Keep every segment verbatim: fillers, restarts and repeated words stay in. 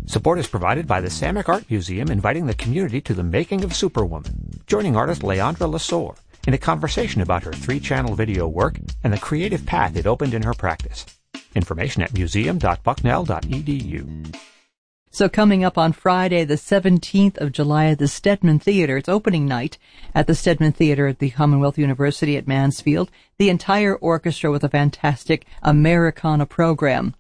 Support is provided by the Samick Art Museum, inviting the community to the making of Superwoman, joining artist Leandra Lesor in a conversation about her three-channel video work and the creative path it opened in her practice. Information at museum dot bucknell dot e d u. So coming up on Friday, the seventeenth of July at the Stedman Theater, it's opening night at the Stedman Theater at the Commonwealth University at Mansfield, the entire orchestra with a fantastic Americana program.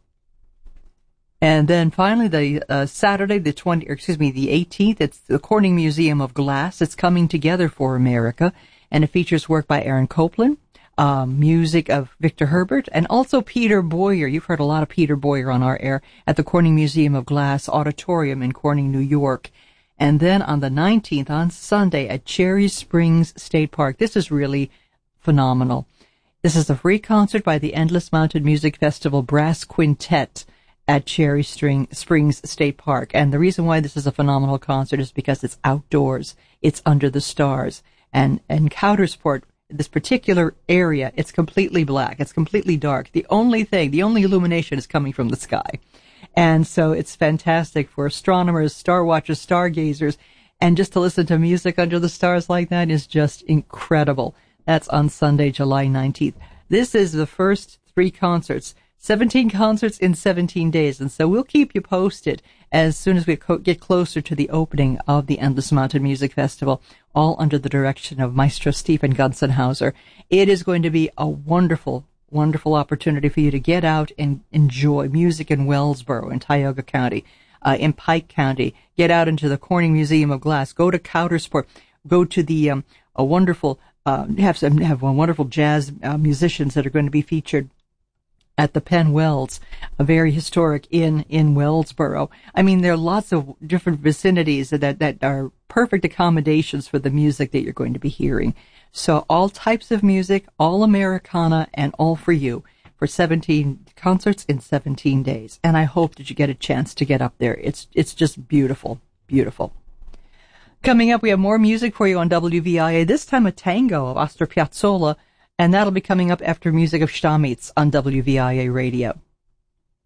And then finally, the uh, Saturday, the twentieth, or excuse me, the eighteenth, it's the Corning Museum of Glass. It's coming together for America, and it features work by Aaron Copland, uh, music of Victor Herbert, and also Peter Boyer. You've heard a lot of Peter Boyer on our air at the Corning Museum of Glass Auditorium in Corning, New York. And then on the nineteenth, on Sunday, at Cherry Springs State Park. This is really phenomenal. This is a free concert by the Endless Mountain Music Festival Brass Quintet at Cherry Springs State Park. And the reason why this is a phenomenal concert is because it's outdoors. It's under the stars. And in Coudersport, this particular area, it's completely black. It's completely dark. The only thing, the only illumination is coming from the sky. And so it's fantastic for astronomers, star watchers, stargazers, and just to listen to music under the stars like that is just incredible. That's on Sunday, July nineteenth. This is the first three concerts. seventeen concerts in seventeen days, and so we'll keep you posted as soon as we co- get closer to the opening of the Endless Mountain Music Festival, all under the direction of Maestro Stephen Gunzenhauser. It is going to be a wonderful, wonderful opportunity for you to get out and enjoy music in Wellsboro, in Tioga County, uh, in Pike County. Get out into the Corning Museum of Glass. Go to Coudersport. Go to the um, a wonderful uh, have some have wonderful jazz uh, musicians that are going to be featured at the Penn Wells, a very historic inn in Wellsboro. I mean, there are lots of different vicinities that, that are perfect accommodations for the music that you're going to be hearing. So all types of music, all Americana, and all for you for seventeen concerts in seventeen days. And I hope that you get a chance to get up there. It's, it's just beautiful, beautiful. Coming up, we have more music for you on W V I A, this time a tango of Astor Piazzolla, and that'll be coming up after music of Stamitz on W V I A Radio.